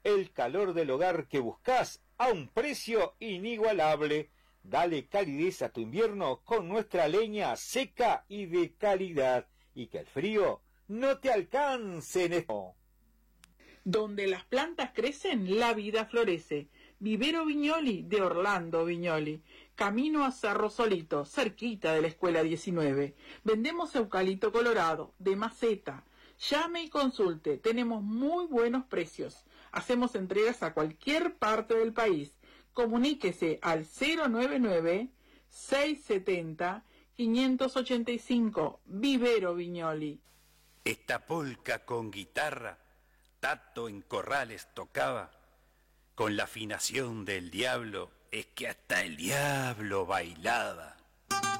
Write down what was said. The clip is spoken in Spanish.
el calor del hogar que buscas a un precio inigualable. Dale calidez a tu invierno con nuestra leña seca y de calidad, y que el frío no te alcance en esto. Donde las plantas crecen, la vida florece. Vivero Viñoli de Orlando Viñoli. Camino a Cerro Solito, cerquita de la Escuela 19. Vendemos eucalipto colorado, de maceta. Llame y consulte, tenemos muy buenos precios. Hacemos entregas a cualquier parte del país. Comuníquese al 099-670-585. Vivero Viñoli. Esta polca con guitarra, Tato en Corrales tocaba, con la afinación del diablo, es que hasta el diablo bailaba.